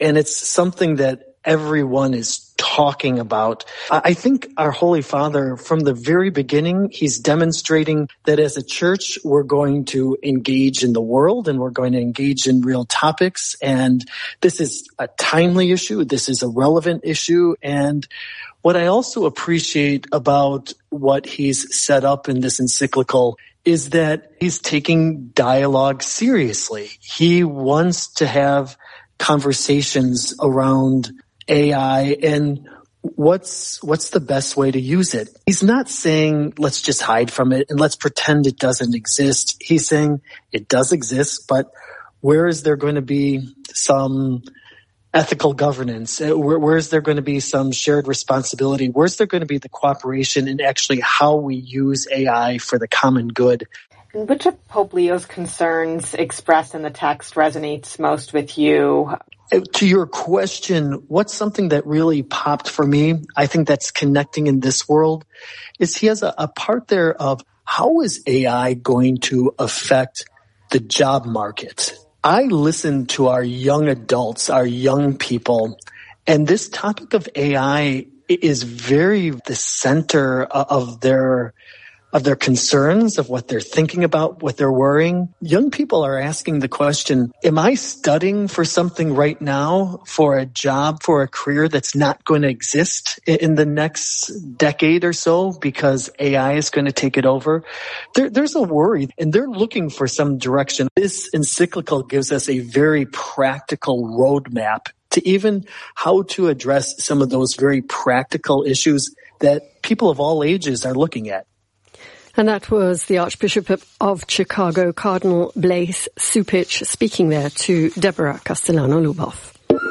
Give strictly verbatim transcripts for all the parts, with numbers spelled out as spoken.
and it's something that everyone is talking about. I think our Holy Father, from the very beginning, he's demonstrating that as a church, we're going to engage in the world and we're going to engage in real topics. And this is a timely issue. This is a relevant issue. And what I also appreciate about what he's set up in this encyclical is that he's taking dialogue seriously. He wants to have conversations around A I and what's what's the best way to use it. He's not saying let's just hide from it and let's pretend it doesn't exist. He's saying it does exist, but where is there going to be some ethical governance? Where, where is there going to be some shared responsibility? Where's there going to be the cooperation in actually how we use A I for the common good? And which of Pope Leo's concerns expressed in the text resonates most with you? To your question, what's something that really popped for me, I think that's connecting in this world, is he has a, a part there of how is A I going to affect the job market? I listen to our young adults, our young people, and this topic of A I is very the center of their of their concerns, of what they're thinking about, what they're worrying. Young people are asking the question, am I studying for something right now, for a job, for a career that's not going to exist in the next decade or so because A I is going to take it over? There, there's a worry, and they're looking for some direction. This encyclical gives us a very practical roadmap to even how to address some of those very practical issues that people of all ages are looking at. And that was the Archbishop of Chicago, Cardinal Blase Cupich, speaking there to Deborah Castellano-Luboff.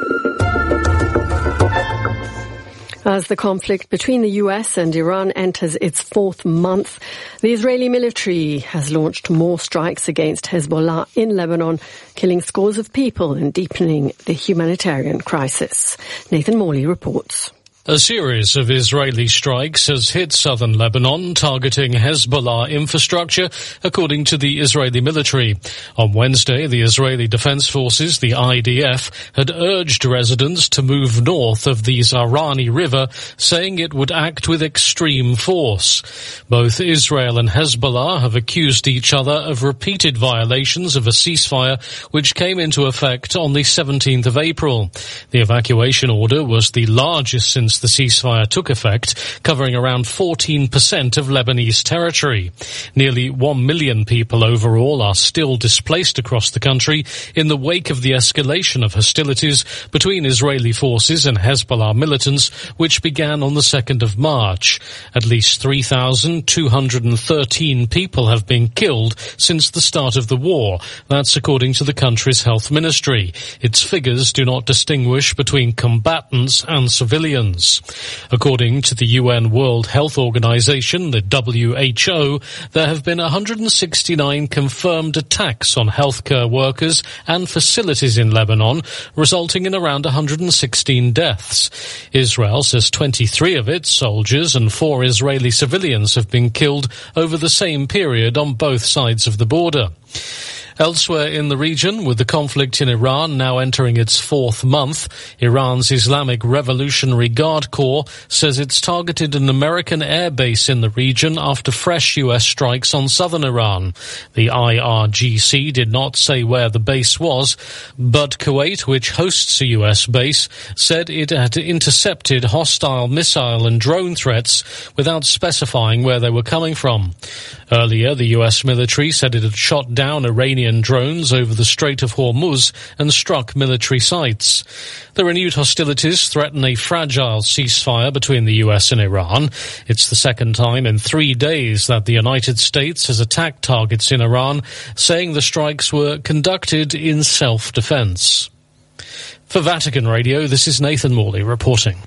As the conflict between the U S and Iran enters its fourth month, the Israeli military has launched more strikes against Hezbollah in Lebanon, killing scores of people and deepening the humanitarian crisis. Nathan Morley reports. A series of Israeli strikes has hit southern Lebanon, targeting Hezbollah infrastructure, according to the Israeli military. On Wednesday, the Israeli Defense Forces, the I D F, had urged residents to move north of the Zahrani River, saying it would act with extreme force. Both Israel and Hezbollah have accused each other of repeated violations of a ceasefire, which came into effect on the seventeenth of April. The evacuation order was the largest since the ceasefire took effect, covering around fourteen percent of Lebanese territory. Nearly one million people overall are still displaced across the country in the wake of the escalation of hostilities between Israeli forces and Hezbollah militants, which began on the second of March. At least three thousand two hundred thirteen people have been killed since the start of the war. That's according to the country's health ministry. Its figures do not distinguish between combatants and civilians. According to the U N World Health Organization, the W H O, there have been one hundred sixty-nine confirmed attacks on healthcare workers and facilities in Lebanon, resulting in around one hundred sixteen deaths. Israel says twenty-three of its soldiers and four Israeli civilians have been killed over the same period on both sides of the border. Elsewhere in the region, with the conflict in Iran now entering its fourth month, Iran's Islamic Revolutionary Guard Corps says it's targeted an American air base in the region after fresh U S strikes on southern Iran. The I R G C did not say where the base was, but Kuwait, which hosts a U S base, said it had intercepted hostile missile and drone threats without specifying where they were coming from. Earlier, the U S military said it had shot down Iranian drones over the Strait of Hormuz and struck military sites. The renewed hostilities threaten a fragile ceasefire between the U S and Iran. It's the second time in three days that the United States has attacked targets in Iran, saying the strikes were conducted in self-defense. For Vatican Radio, this is Nathan Morley reporting.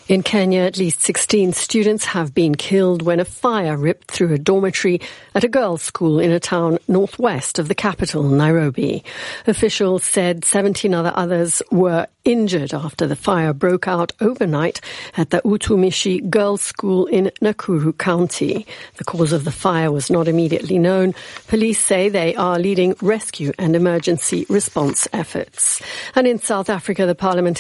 In Kenya, at least sixteen students have been killed when a fire ripped through a dormitory at a girls' school in a town northwest of the capital, Nairobi. Officials said seventeen other others were injured after the fire broke out overnight at the Utumishi Girls' School in Nakuru County. The cause of the fire was not immediately known. Police say they are leading rescue and emergency response efforts. And in South Africa, the parliament